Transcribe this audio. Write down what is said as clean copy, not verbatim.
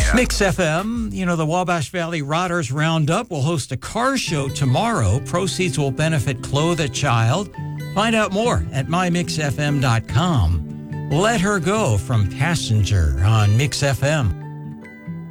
Mix FM, the Wabash Valley Rotters Roundup will host a car show tomorrow. Proceeds will benefit Clothe a Child. Find out more at mymixfm.com. Let Her Go from Passenger on Mix FM.